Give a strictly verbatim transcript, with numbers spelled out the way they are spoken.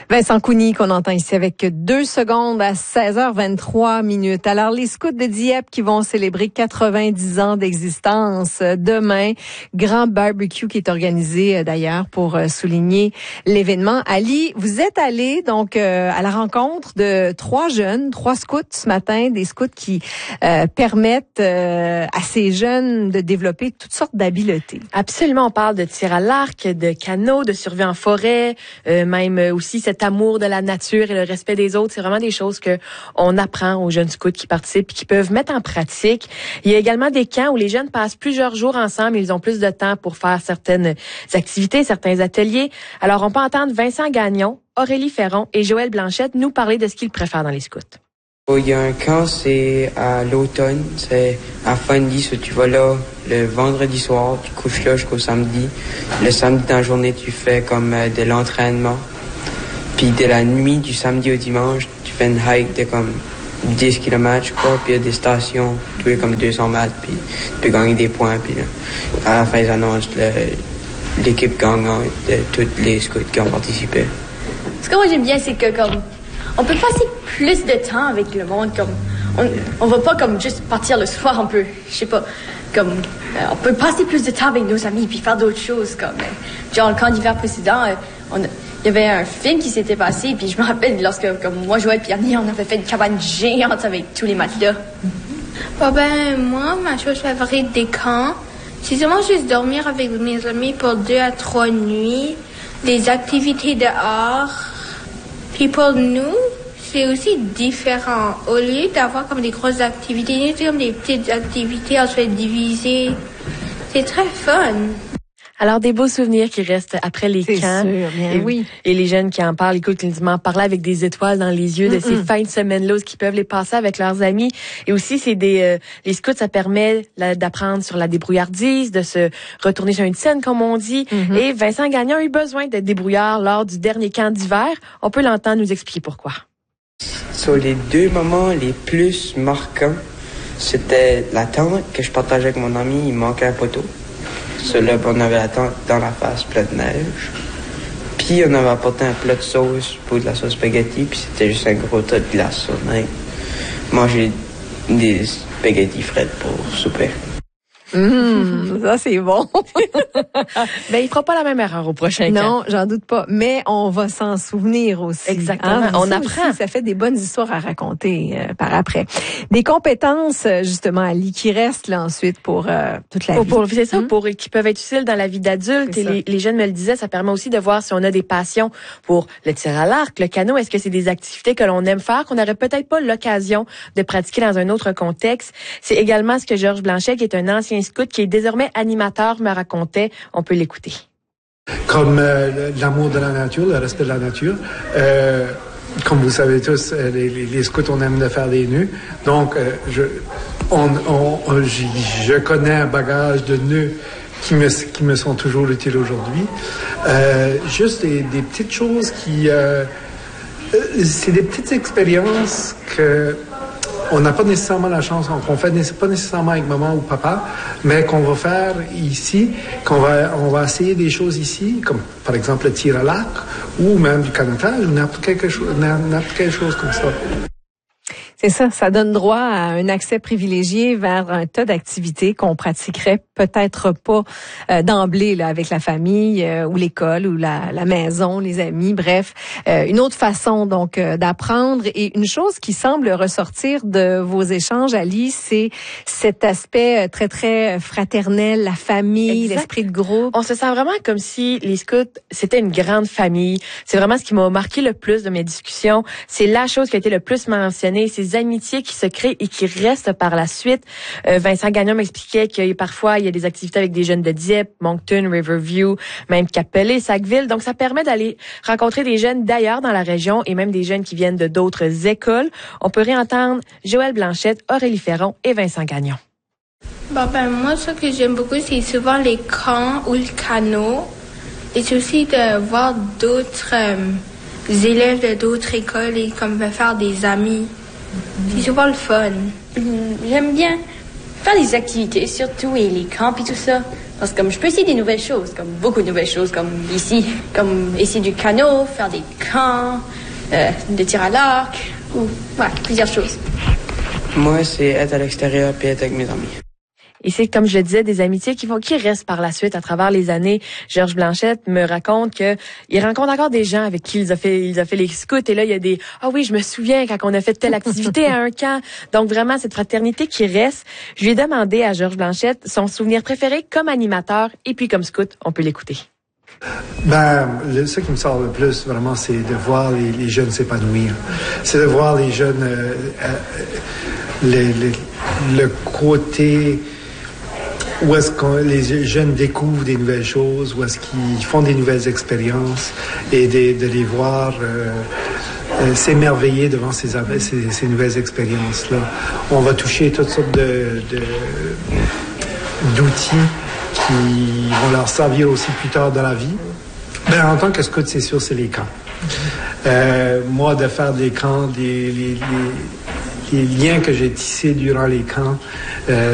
Vincent Cougny qu'on entend ici avec deux secondes à seize heures vingt-trois minutes. Alors, les scouts de Dieppe qui vont célébrer quatre-vingt-dix ans d'existence demain. Grand barbecue qui est organisé d'ailleurs pour souligner l'événement. Ali, vous êtes allé donc euh, à la rencontre de trois jeunes, trois scouts ce matin, des scouts qui euh, permettent euh, à ces jeunes de développer toutes sortes d'habiletés. Absolument, on parle de tir à l'arc, de canot, de survie en forêt, euh, même aussi cet amour de la nature et le respect des autres. C'est vraiment des choses que on apprend aux jeunes scouts qui participent et qui peuvent mettre en pratique. Il y a également des camps où les jeunes passent plusieurs jours ensemble et ils ont plus de temps pour faire certaines activités, certains ateliers. Alors, on peut entendre Vincent Gagnon, Aurélie Ferron et Joël Blanchette nous parler de ce qu'ils préfèrent dans les scouts. Il y a un camp, c'est à l'automne, c'est à Fundy, so tu vas là le vendredi soir, tu couches là jusqu'au samedi. Le samedi dans la journée, tu fais comme euh, de l'entraînement. Puis de la nuit, du samedi au dimanche, tu fais une hike de comme dix kilomètres, je crois, puis il y a des stations, tous les comme deux cents mètres, puis tu peux gagner des points, puis là, à la fin, ils annoncent le, l'équipe gagnante de tous les scouts qui ont participé. Ce que moi j'aime bien, c'est que comme on peut passer plus de temps avec le monde, comme on on va pas comme juste partir le soir, on peut, je sais pas, comme euh, on peut passer plus de temps avec nos amis puis faire d'autres choses, comme euh, genre le camp d'hiver précédent, euh, on il y avait un film qui s'était passé, puis je me rappelle lorsque comme moi Joël et Annie, on avait fait une cabane géante avec tous les matelas. Bon ben moi ma chose favorite des camps, c'est vraiment juste dormir avec mes amis pour deux à trois nuits, des activités dehors. Puis pour nous, c'est aussi différent. Au lieu d'avoir comme des grosses activités, c'est comme des petites activités, on se fait diviser. C'est très fun. Alors, des beaux souvenirs qui restent après les c'est camps. Sûr, bien et, oui. et les jeunes qui en parlent, écoute, ils m'en parlaient avec des étoiles dans les yeux de Mm-mm. ces fins de semaine-là, qui peuvent les passer avec leurs amis. Et aussi, c'est des euh, les scouts, ça permet là, d'apprendre sur la débrouillardise, de se retourner sur une scène, comme on dit. Mm-hmm. Et Vincent Gagnon a eu besoin d'être débrouillard lors du dernier camp d'hiver. On peut l'entendre nous expliquer pourquoi. Sur les deux moments les plus marquants, c'était la tente que je partageais avec mon ami, il manquait un poteau. Celui-là, on avait la tente dans la face, plein de neige. Puis on avait apporté un plat de sauce pour de la sauce spaghetti, puis c'était juste un gros tas de glace. On a mangé des spaghettis frites pour souper. Mmh, ça, c'est bon. Ben, il fera pas la même erreur au prochain camp. Non, j'en doute pas. Mais on va s'en souvenir aussi. Exactement. Hein? On ça apprend. Aussi, ça fait des bonnes histoires à raconter euh, par après. Des compétences, justement, Ali, qui restent là ensuite pour euh, toute la pour, vie. Pour, c'est ça, mmh. pour, qui peuvent être utiles dans la vie d'adulte. Et les, les jeunes me le disaient, ça permet aussi de voir si on a des passions pour le tir à l'arc, le canot. Est-ce que c'est des activités que l'on aime faire, qu'on n'aurait peut-être pas l'occasion de pratiquer dans un autre contexte? C'est également ce que Georges Blanchet, qui est un ancien scout, qui est désormais animateur, me racontait. On peut l'écouter. Comme euh, l'amour de la nature, le respect de la nature. Euh, comme vous savez tous, les, les, les scouts, on aime de faire des nœuds. Donc, euh, je, on, on, on, je connais un bagage de nœuds qui me, qui me sont toujours utiles aujourd'hui. Euh, juste des, des petites choses qui... Euh, c'est des petites expériences que... on n'a pas nécessairement la chance, qu'on fait pas nécessairement avec maman ou papa, mais qu'on va faire ici, qu'on va, on va essayer des choses ici, comme par exemple le tir à l'arc, ou même du canotage, ou n'importe quelque chose, n'importe quelque chose comme ça. C'est ça, ça donne droit à un accès privilégié vers un tas d'activités qu'on pratiquerait peut-être pas euh, d'emblée là avec la famille euh, ou l'école ou la, la maison, les amis, bref, euh, une autre façon donc euh, d'apprendre. Et une chose qui semble ressortir de vos échanges, Ali, c'est cet aspect très très fraternel, la famille, exact. L'esprit de groupe. On se sent vraiment comme si les scouts c'était une grande famille. C'est vraiment ce qui m'a marqué le plus de mes discussions. C'est la chose qui a été le plus mentionnée. Ces amitiés qui se créent et qui restent par la suite. Euh, Vincent Gagnon m'expliquait qu'il y a parfois il y a des activités avec des jeunes de Dieppe, Moncton, Riverview, même Cap-Pelé, Sackville. Donc ça permet d'aller rencontrer des jeunes d'ailleurs dans la région et même des jeunes qui viennent de d'autres écoles. On peut réentendre Joël Blanchette, Aurélie Ferron et Vincent Gagnon. Bon ben moi ce que j'aime beaucoup c'est souvent les camps ou le canot et c'est aussi de voir d'autres euh, élèves de d'autres écoles et comme faire des amis. C'est souvent le fun. J'aime bien faire des activités surtout et les camps et tout ça. Parce que comme je peux essayer des nouvelles choses, comme beaucoup de nouvelles choses, comme ici, comme essayer du canot, faire des camps, euh, de tir à l'arc, ou ouais, plusieurs choses. Moi, c'est être à l'extérieur et être avec mes amis. Et c'est, comme je le disais, des amitiés qui vont, qui restent par la suite à travers les années. Georges Blanchette me raconte que il rencontre encore des gens avec qui il a fait, il a fait les scouts. Et là, il y a des, ah oui, je me souviens quand on a fait telle activité à un camp. Donc vraiment, cette fraternité qui reste. Je lui ai demandé à Georges Blanchette son souvenir préféré comme animateur et puis comme scout. On peut l'écouter. Ben, le, ce qui me sort le plus, vraiment, c'est de voir les, les jeunes s'épanouir. C'est de voir les jeunes, euh, euh, les, les, le côté où est-ce que les jeunes découvrent des nouvelles choses, où est-ce qu'ils font des nouvelles expériences, et de, de les voir euh, euh, s'émerveiller devant ces, ces, ces nouvelles expériences-là. On va toucher toutes sortes de, de, d'outils qui vont leur servir aussi plus tard dans la vie. Ben, en tant que scout, c'est sûr, c'est les camps. Euh, moi, de faire des camps, des, les, les, les liens que j'ai tissés durant les camps, euh,